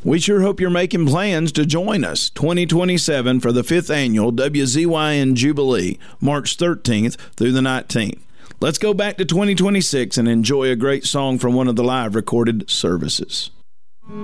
We sure hope you're making plans to join us 2027 for the 5th annual WZYN Jubilee, March 13th through the 19th. Let's go back to 2026 and enjoy a great song from one of the live recorded services.